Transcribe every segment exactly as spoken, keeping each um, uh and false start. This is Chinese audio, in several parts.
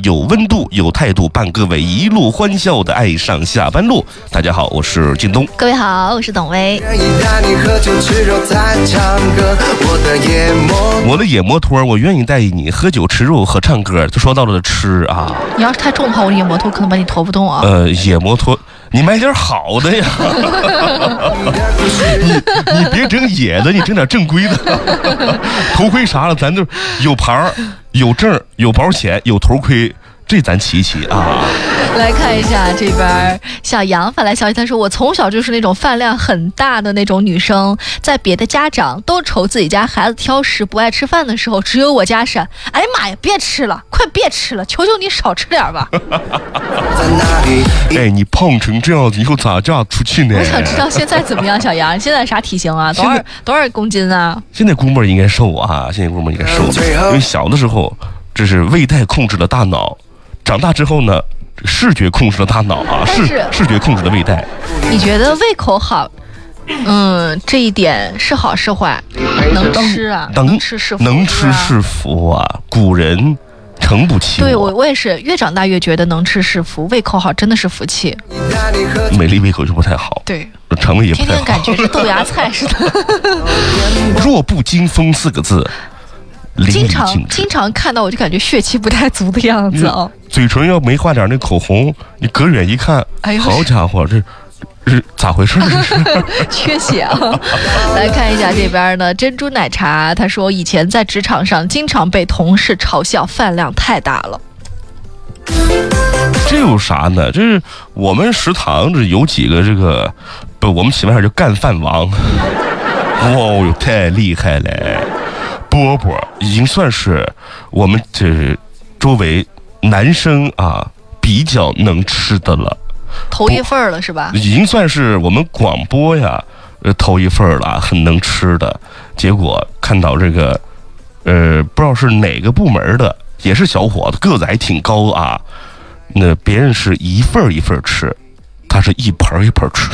有温度有态度，伴各位一路欢笑的爱上下班路。大家好，我是靳东。 各位好，我是董薇。 我的野摩托，我愿意带你喝酒吃肉和唱歌。就说到了吃啊， 你要是太重的话，我野摩托可能把你驮不动啊。 呃，野摩托。你买点好的呀，你你别整野的，你整点正规的。头盔啥的，咱就有牌儿、有证、有保险、有头盔，这咱齐齐啊。 来看一下这边小杨发来消息，他说我从小就是那种饭量很大的那种女生，在别的家长都愁自己家孩子挑食不爱吃饭的时候，只有我家是哎呀妈呀，别吃了，快别吃了，求求你少吃点吧。 哎，你胖成这样子以后咋嫁出去呢？ 我想知道现在怎么样，小杨，现在啥体型啊？多少多少公斤啊？ 现在估摸应该瘦啊，现在估摸应该瘦，因为小的时候这是胃袋控制了大脑，长大之后呢，视觉控制了大脑啊，视视觉控制了胃袋。 你觉得胃口好，嗯，这一点是好是坏？能吃啊，能吃是福， 能吃是福啊，古人诚不欺我。 对，我我也是，越长大越觉得能吃是福，胃口好真的是福气。 美丽胃口就不太好， 对， 肠胃也不太好， 天天感觉是豆芽菜似的。 弱不禁风四个字。 经常经常看到我就感觉血气不太足的样子哦。 嘴唇要没画点那口红，你隔远一看，哎呦，好家伙，这这咋回事？这是缺血啊！来看一下这边呢，珍珠奶茶他说以前在职场上经常被同事嘲笑饭量太大了。 这有啥呢？这是我们食堂这有几个这个不，我们起码叫干饭王。哇，太厉害了！波波已经算是我们这周围男生啊比较能吃的了， 头一份了是吧？ 已经算是我们广播呀，呃，头一份了，很能吃的。结果看到这个，呃，不知道是哪个部门的，也是小伙子，个子还挺高啊。那别人是一份一份吃，他是一盆一盆吃。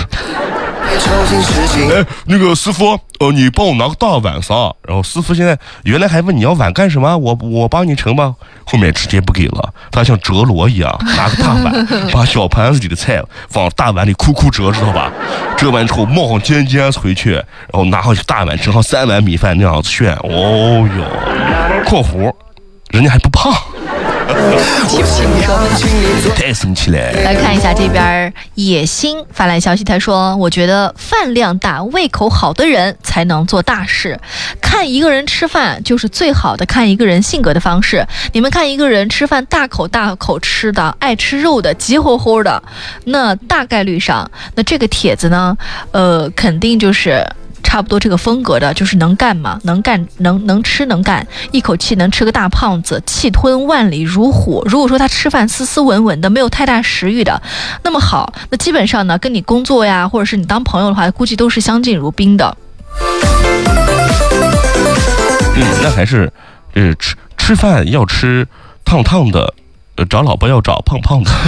哎，那个师傅，呃，你帮我拿个大碗仨。然后师傅现在原来还问你要碗干什么，我我帮你盛吧。后面直接不给了，他像折罗一样拿个大碗，把小盘子里的菜往大碗里哭哭折，知道吧？折完之后冒上尖尖回去，然后拿上去大碗盛上三碗米饭那样子炫。哦哟，括弧，人家还不胖。 气不气你说吧， 太生气了。 来看一下这边野心发来消息，他说我觉得饭量大胃口好的人才能做大事，看一个人吃饭就是最好的看一个人性格的方式。你们看一个人吃饭大口大口吃的，爱吃肉的，急吼吼的，那大概率上那这个帖子呢呃，肯定就是差不多这个风格的，就是能干嘛，能干，能能吃能干，一口气能吃个大胖子，气吞万里如虎。如果说他吃饭斯斯文文的，没有太大食欲的，那么好，那基本上呢，跟你工作呀，或者是你当朋友的话，估计都是相敬如宾的。 嗯，那还是，呃，吃吃饭要吃烫烫的。找老婆要找胖胖的。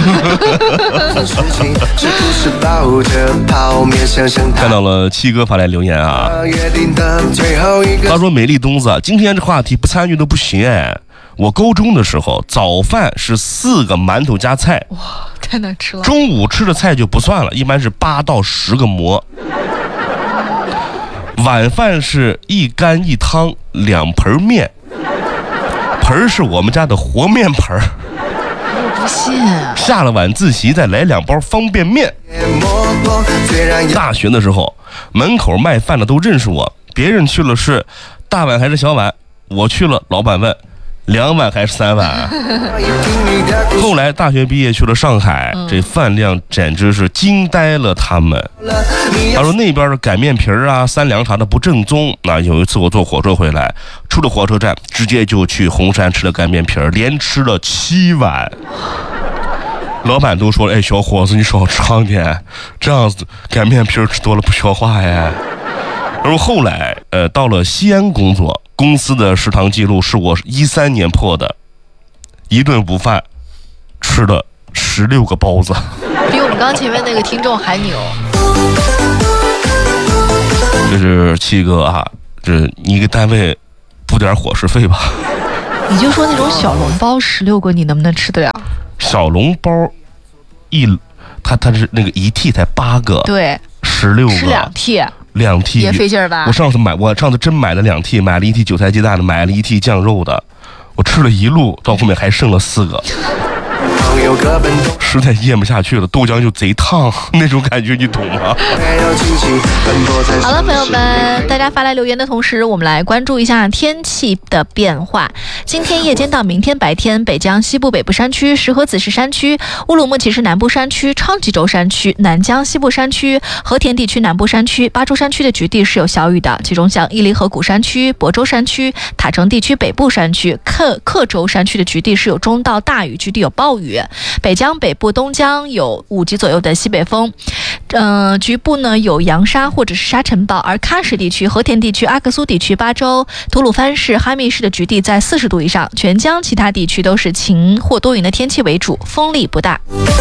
看到了七哥发来留言啊，他说美丽东子，今天这话题不参与都不行哎。我高中的时候早饭是四个馒头加菜， 哇，太难吃了。 中午吃的菜就不算了，一般是八到十个馍。晚饭是一干一汤两盆面，盆是我们家的和面盆。 不信， 下了晚自习再来两包方便面。大学的时候门口卖饭的都认识我，别人去了是大碗还是小碗，我去了老板问两碗还是三碗。后来大学毕业去了上海，这饭量简直是惊呆了他们。他说那边的擀面皮啊三两啥的不正宗。那有一次我坐火车回来，出了火车站直接就去红山吃了擀面皮，连吃了七碗。老板都说了，哎，小伙子你少尝点，这样子擀面皮吃多了不消化呀。然后后来呃到了西安工作，公司的食堂记录是我一三年破的，一顿午饭吃了十六个包子， 比我们刚前面那个听众还牛。 这是七哥啊，这你给单位补点伙食费吧。 你就说那种小笼包十六个，你能不能吃得了？ 小笼包一，它它是那个一屉才八个， 对， 十六个， 吃两屉， 两屉也费劲儿吧？ 我上次买，我上次真买了两屉，买了一屉韭菜鸡蛋的，买了一屉酱肉的，我吃了一路，到后面还剩了四个。实在咽不下去了，豆浆就贼烫，那种感觉你懂吗？ 好了，朋友们，大家发来留言的同时，我们来关注一下天气的变化。今天夜间到明天白天，北江西部北部山区、石河子市山区、乌鲁木齐市南部山区、昌吉州山区、南江西部山区、和田地区南部山区、巴州山区的局地是有小雨的，其中像伊犁河谷山区、亳州山区、塔城地区北部山区、克克州山区的局地是有中到大雨，局地有暴雨。北江北部东江有五级左右的西北风，呃，局部呢有扬沙或者是沙尘暴，而喀什地区、和田地区、阿克苏地区、巴州、吐鲁番市、哈密市的局地在四十度以上，全江其他地区都是晴或多云的天气为主，风力不大。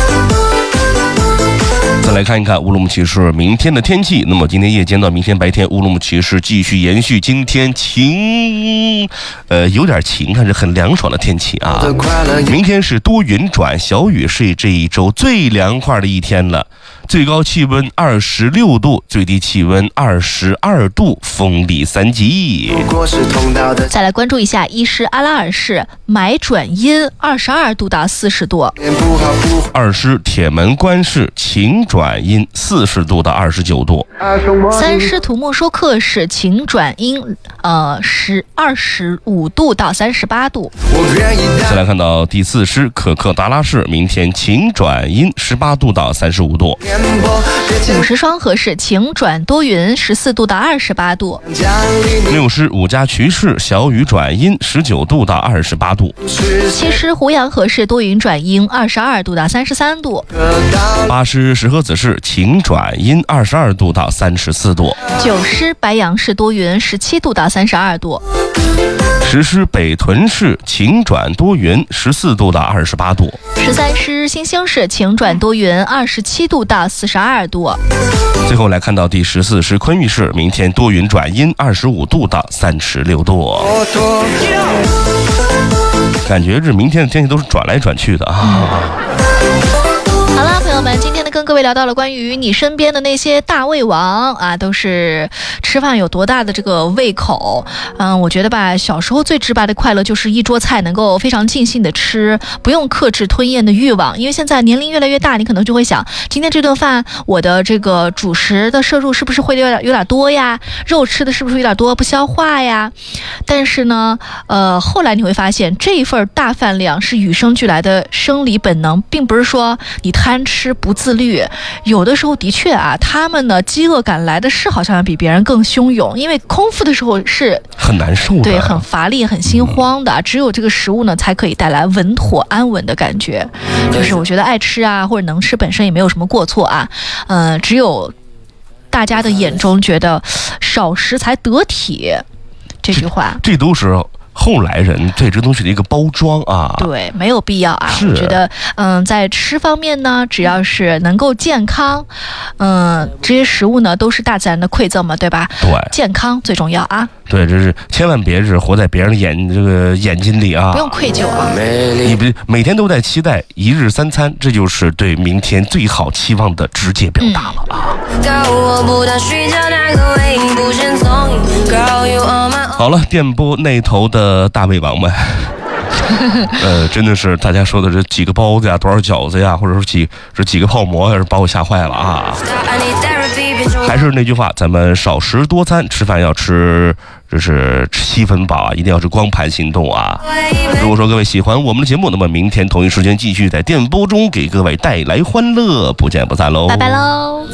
再来看一看乌鲁木齐市明天的天气。那么今天夜间到明天白天，乌鲁木齐市继续延续今天晴，呃，有点晴，但是很凉爽的天气啊。明天是多云转小雨，是这一周最凉快的一天了。最高气温二十六度，最低气温二十二度，风力三级。 再来关注一下伊势阿拉尔市买转阴，二十二度到四十度。 二师铁门关市晴转阴，四十度到二十九度。 三师土木说克市晴转阴，呃，十二十五度到三十八度。 再来看到第四师可克达拉市，明天晴转阴，十八度到三十五度。 五师双河市晴转多云，十四度到二十八度。 六师五家渠市小雨转阴，十九度到二十八度。 七师胡杨河市多云转阴，二十二度到三十三度。 八师石河子市晴转阴，二十二度到三十四度。 九师白杨市多云，十七度到三十二度。 十师北屯市晴转多云，十四度到二十八度。 十三师新兴市晴转多云，二十七度到四十二度。 最后来看到第十四师昆玉市，明天多云转阴，二十五度到三十六度。感觉这明天的天气都是转来转去的啊。 好了，朋友们，今天呢跟各位聊到了关于你身边的那些大胃王啊，都是吃饭有多大的这个胃口。嗯，我觉得吧，小时候最直白的快乐就是一桌菜能够非常尽兴的吃，不用克制吞咽的欲望。因为现在年龄越来越大，你可能就会想，今天这顿饭我的这个主食的摄入是不是会有点有点多呀？肉吃的是不是有点多不消化呀？但是呢，呃，后来你会发现，这一份大饭量是与生俱来的生理本能，并不是说你贪吃不自律。有的时候的确啊，他们呢饥饿感来的是好像比别人更汹涌，因为空腹的时候是很难受的， 对，很乏力很心慌的，只有这个食物呢才可以带来稳妥安稳的感觉。就是我觉得爱吃啊或者能吃本身也没有什么过错啊，呃，只有大家的眼中觉得少食才得体这句话， 这, 这都是后来人对这东西的一个包装啊， 对，没有必要啊。 是我觉得，嗯，在吃方面呢，只要是能够健康，嗯，这些食物呢都是大自然的馈赠嘛，对吧？ 对， 健康最重要啊。 对，这是千万别是活在别人的眼这个眼睛里啊， 不用愧疚啊。 你不每天都在期待一日三餐，这就是对明天最好期望的直接表达了啊。好了，电波那头的大胃王们，呃，真的是大家说的这几个包子呀，多少饺子呀，或者说几这几个泡馍，是把我吓坏了啊！还是那句话，咱们少食多餐，吃饭要吃，就是七分饱啊，一定要是光盘行动啊！如果说各位喜欢我们的节目，那么明天同一时间继续在电波中给各位带来欢乐，不见不散喽！ 拜拜喽！